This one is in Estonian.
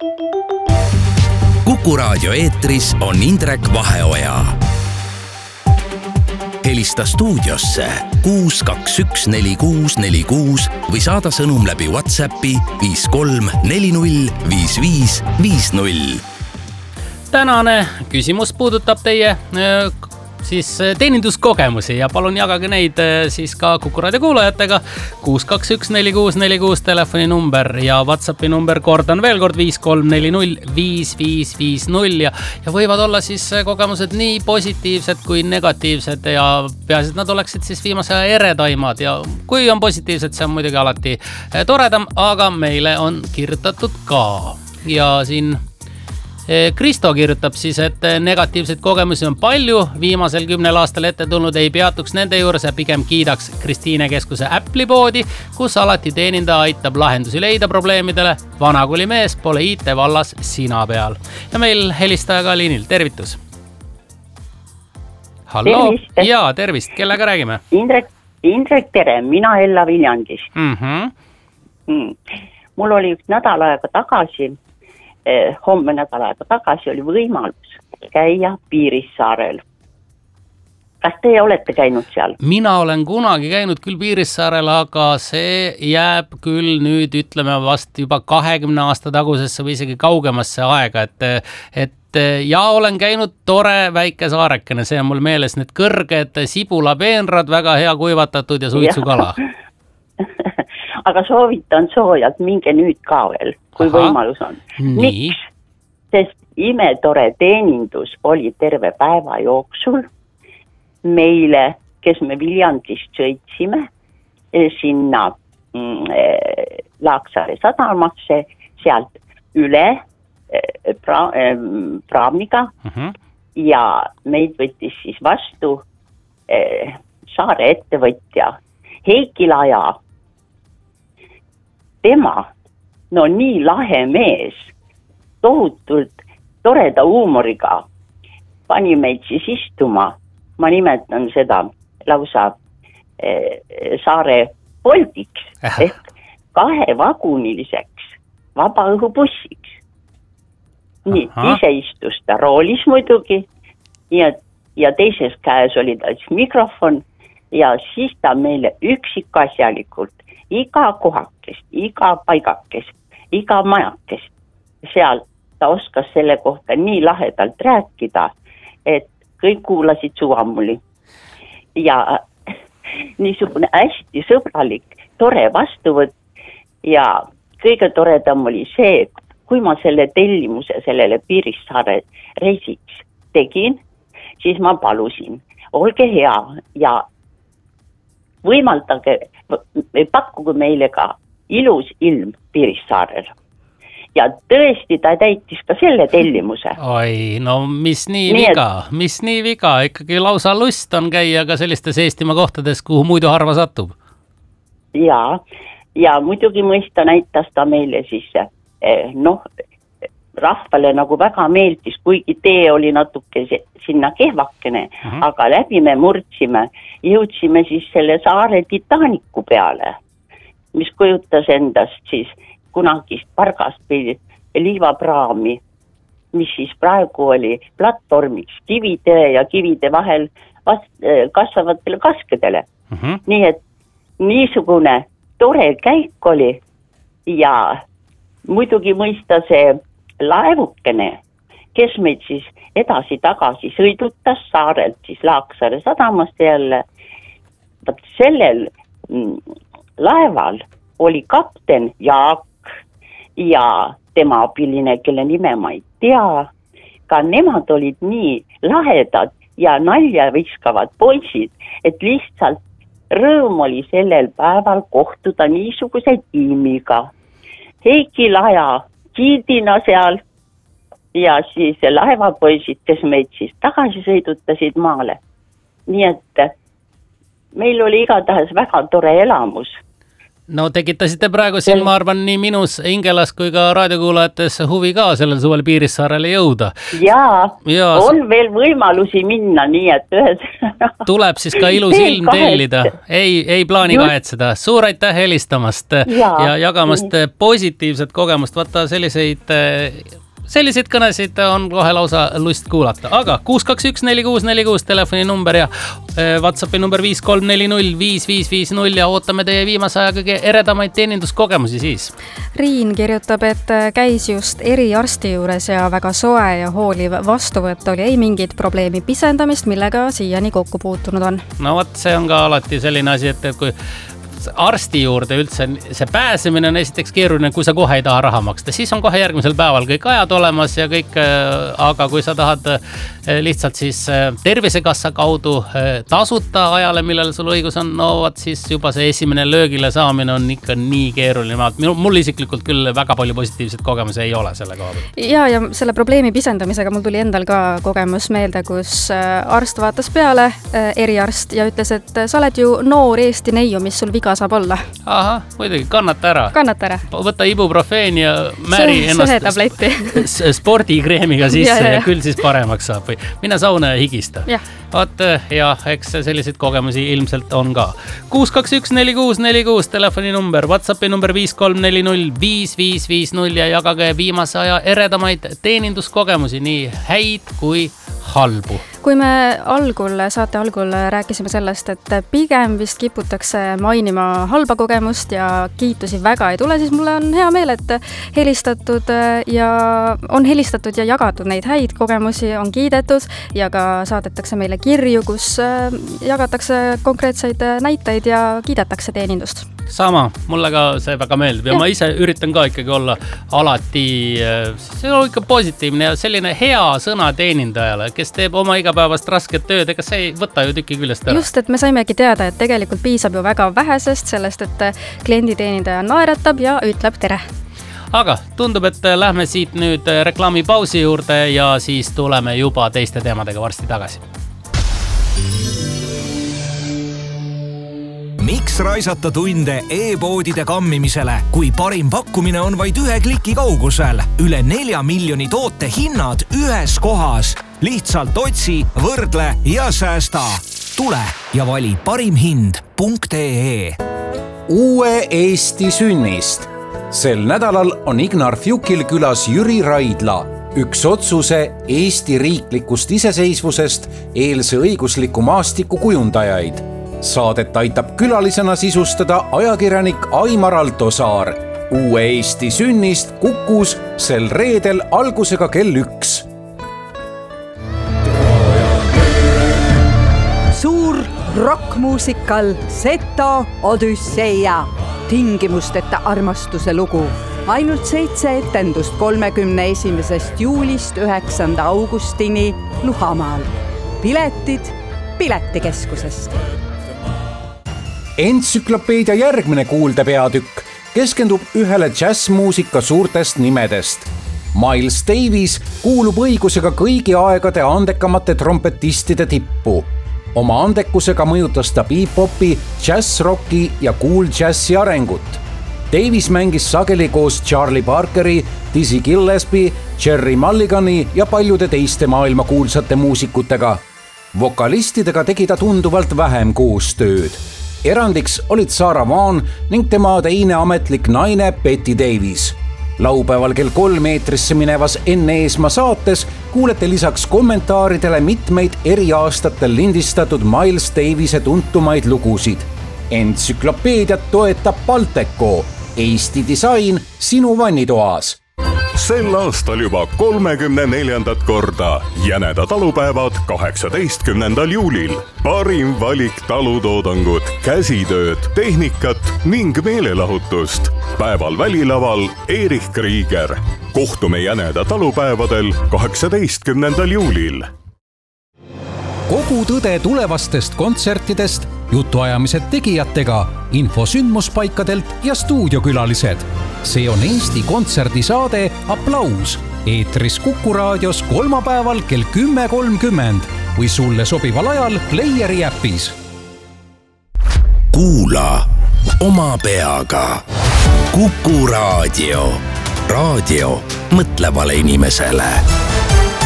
Kuku Raadio eetris on Indrek Vaheoja. Helista stuudiosse 6214646 või saada sõnum läbi WhatsAppi 53405550. Tänane küsimus puudutab teie teeninduskogemusi ja palun jagage neid siis ka Kuku Raadio kuulajatega. 6214646 telefoninumber ja WhatsAppi number, kordan veel kord, 53405550 ja võivad olla siis kogemused nii positiivsed kui negatiivsed ja peaasi, et nad oleksid siis viimase aja eredaimad ja kui on positiivsed, see on muidugi alati toredam, aga meile on kirjutatud ka ja siin Kristo kirjutab siis, et negatiivseid kogemusi on palju, viimasel 10 aastal ette tulnud ei peatuks nende juures ja pigem kiidaks Kristiine keskuse Apple'i poodi, kus alati teenindaja aitab lahendusi leida probleemidele. Vanakuli mees pole IT vallas sina peal. Ja meil helistaja ka liinil, tervitus. Hallo? Tervist. Jaa, tervist. Kellega räägime? Indrek, tere. Mina Ella Viljandist. Mul oli üks nädal aega tagasi, homme nädal aega tagasi oli võimalus käia Piirissaarel. Kas teie olete käinud seal? Mina olen kunagi käinud küll Piirissaarel, aga see jääb küll nüüd, ütleme vast juba 20 aasta tagusesse või isegi kaugemasse aega, et ja olen käinud tore väike saarekene, see on mul meeles, need kõrged sibulapeenrad, väga hea kuivatatud ja suitsukala. Aga soovitan soojalt, minge nüüd ka veel, kui võimalus on. Miks? Sest imetore teenindus oli terve päeva jooksul meile, kes me Viljandist sõitsime sinna Laaksaare sadamasse, sealt üle praamiga ja meid võttis siis vastu saare ettevõtja Heiki Laja. Tema, no nii lahe mees, tohutult toreda huumoriga, pani meid siis istuma, ma nimetan seda lausa saare Boltiks, ehk 2-vaguniliseks vabaõhubussiks. Nii, ise istus ta roolis muidugi ja teises käes oli ta mikrofon ja siis ta meile üksikasjalikult iga kohakest, iga paigakest, iga majakest. Seal ta oskas selle kohta nii lahedalt rääkida, et kõik kuulasid suvammuli. Ja niisugune hästi sõbralik, tore vastuvõtt ja kõige toredam oli see, kui ma selle tellimuse sellele Piirissaare reisiks tegin, siis ma palusin, olge hea ja võimaldage, pakkuge meile ka ilus ilm Piirissaarel. Ja tõesti ta täitis ka selle tellimuse. Oi, no mis nii viga, ikkagi lausa lust on käia ka sellistes Eestimaa kohtades, kuhu muidu harva satub. Ja muidugi mõista näitas ta meile siis, rahvale nagu väga meeldis, kuigi tee oli natuke sinna kehvakene, aga läbi me murdsime, jõudsime siis selle saare Titaniku peale, mis kujutas endast siis kunagist pargaspil liivapraami, mis siis praegu oli platvormiks kivide ja kivide vahel kasvavatele kaskedele. Nii et niisugune tore käik oli ja muidugi mõista see laevukene, kes meid siis edasi-tagasi sõidutas saarelt siis Laaksaare sadamast jälle. Sellel laeval oli kapten Jaak ja tema abiline, kelle nime ma ei tea. Ka nemad olid nii lahedad ja nalja viskavad poisid, et lihtsalt rõõm oli sellel päeval kohtuda niisuguse tiimiga. Heiki Laja kiidina seal ja siis laevapoisid, kes meid siis tagasi sõidutasid maale. Nii et meil oli igatahes väga tore elamus No tekitasite praegu siin, ma arvan, nii minus hingelas kui ka raadiokuulajates huvi ka sellel suvel Piirissaarele jõuda. Jaa, on veel võimalusi minna, nii et tuleb siis ka ilus ilm tellida. Ei plaani kahetseda. Suur aitäh helistamast ja jagamast positiivset kogemust. Vaata selliseid kõnesid on kohe lausa lust kuulata. Aga 6214646 telefoni number ja WhatsAppi number 53405550 ja ootame teie viimase aja kõige eredamaid teeninduskogemusi siis. Riin kirjutab, et käis just eriarsti juures ja väga soe ja hooliv vastuvõtt oli, ei mingit probleemi pisendamist, millega siiani kokku puutunud on. No võt, see on ka alati selline asi, et kui arsti juurde üldse see pääsemine on esiteks keeruline, kui sa kohe ei taha raha maksta, siis on kohe järgmisel päeval kõik ajad olemas ja kõik, aga kui sa tahad lihtsalt siis Tervisekassa kaudu tasuta ajale, millele sul õigus on, no võt, siis juba see esimene löögile saamine on ikka nii keeruline. Mul isiklikult küll väga palju positiivset kogemusi ei ole selle koha peal. Ja selle probleemi pisendamisega mul tuli endal ka kogemus meelde, kus arst vaatas peale, eriarst, ja ütles, et sa oled ju noor Eesti neiu, mis sul viga saab olla. Aha, muidugi, kannata ära. Võta ibuprofeen ja määri ennast spordikreemiga sisse ja küll siis paremaks saab. Või mine sauna ja higista. Vaat, ja eks selliseid kogemusi ilmselt on ka. 6214646 telefoni number, WhatsAppi number 53405550 ja jagage viimase aja eredamaid teeninduskogemusi, nii häid kui halbu. Kui me saate algul rääkisime sellest, et pigem vist kiputakse mainima halba kogemust ja kiitusi väga ei tule, siis mulle on hea meel, et on helistatud ja jagatud neid häid kogemusi, on kiidetud ja ka saadetakse meile kirju, kus jagatakse konkreetseid näiteid ja kiidetakse teenindust. Sama, mulle ka see väga meeldib ja ma ise üritan ka ikkagi olla alati, see on ikka positiivne ja selline hea sõna teenindajale, kes teeb oma igapäevast rasket tööd, ega see ei võta ju tükki küljest ära. Just, et me saimegi teada, et tegelikult piisab ju väga vähesest sellest, et klienditeenindaja naeratab ja ütleb tere. Aga tundub, et lähme siit nüüd reklaamipausi juurde ja siis tuleme juba teiste teemadega varsti tagasi. Miks raisata tunde e-poodide kammimisele, kui parim pakkumine on vaid 1 kliki kaugusel? Üle 4 miljoni toote hinnad ühes kohas. Lihtsalt otsi, võrdle ja säästa. Tule ja vali parimhind.ee. Uue Eesti sünnist. Sel nädalal on Ignar Fjukil külas Jüri Raidla, üks otsuse Eesti riiklikust iseseisvusest eelse õigusliku maastiku kujundajaid. Saadet aitab külalisena sisustada ajakirjanik Aimar Altosaar. Uue Eesti sünnist Kukus sel reedel algusega kell 1. Suur rockmuusikal Seto Odüsseia. Tingimusteta armastuse lugu. Ainult 7 etendust 31. juulist 9. augustini Luhamaal. Piletid Piletikeskusest. Entsüklopeedia järgmine kuuldepeatükk keskendub ühele džässmuusika suurtest nimedest. Miles Davis kuulub õigusega kõigi aegade andekamate trompetistide tippu. Oma andekusega mõjutas ta bebop'i, džässrocki ja cool džässi arengut. Davis mängis sageli koos Charlie Parkeri, Dizzy Gillespie, Jerry Mulligani ja paljude teiste maailma kuulsate muusikutega. Vokalistidega tegi ta tunduvalt vähem koostööd. Erandiks olid Sarah Vaughan ning tema teine ametlik naine Betty Davis. Laupäeval kell 3 eetrisse minevas Enne Eesmaa saates kuulete lisaks kommentaaridele mitmeid eri aastatel lindistatud Miles Davise tuntumaid lugusid. Entsüklopeediat toetab Balteco, Eesti disain sinu vannitoas. Sel aastal juba 34. korda Jäneda talupäevad 18. juulil. Parim valik talutoodangut, käsitööd, tehnikat ning meelelahutust. Päeval välilaval Erich Krieger. Kohtume Jäneda talupäevadel 18. juulil. Kogu tõde tulevastest kontsertidest, jutuajamised tegijatega, info sündmuspaikadelt ja stuudiokülalised. See on Eesti kontserdisaade Applaus. Eetris Kuku raadios kolmapäeval kell 10.30 või sulle sobival ajal Playeri äpis. Kuula oma peaga. Kuku Raadio. Raadio mõtlevale inimesele.